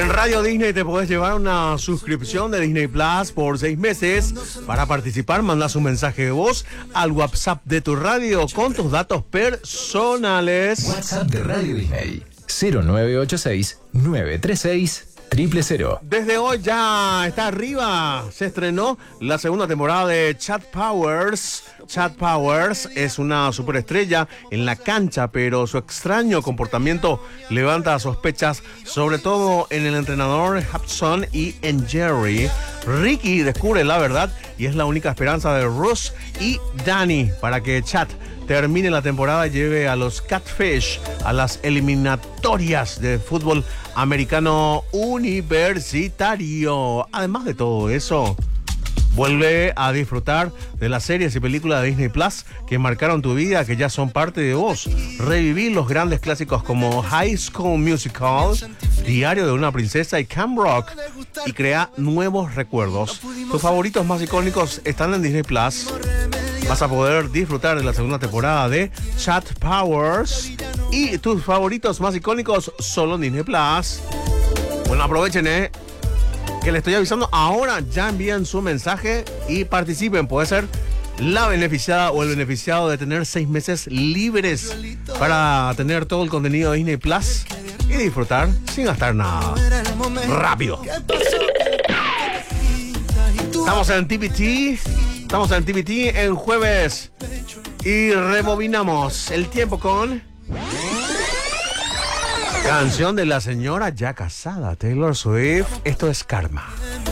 En Radio Disney te podés llevar una suscripción de Disney Plus por 6 meses. Para participar, mandas un mensaje de voz al WhatsApp de tu radio con tus datos personales. WhatsApp de Radio Disney 0986-936-000. Desde hoy ya está arriba. Se estrenó la segunda temporada de Chad Powers. Chad Powers es una superestrella en la cancha, pero su extraño comportamiento levanta sospechas, sobre todo en el entrenador Hudson y en Jerry. Ricky descubre la verdad y es la única esperanza de Russ y Danny para que Chad termine la temporada y lleve a los Catfish a las eliminatorias de fútbol americano universitario. Además de todo eso, vuelve a disfrutar de las series y películas de Disney Plus que marcaron tu vida, que ya son parte de vos. Reviví los grandes clásicos como High School Musical, Diario de una princesa y Camp Rock, y crea nuevos recuerdos. Tus favoritos más icónicos están en Disney Plus. Vas a poder disfrutar de la segunda temporada de Chad Powers y tus favoritos más icónicos solo en Disney Plus. Bueno, aprovechen, que le estoy avisando ahora. Ya envíen su mensaje y participen. Puede ser la beneficiada o el beneficiado de tener 6 meses libres para tener todo el contenido de Disney Plus y disfrutar sin gastar nada. Rápido. Estamos en TBT. Estamos en TBT en jueves y rebobinamos el tiempo con canción de la señora ya casada, Taylor Swift. Esto es Karma.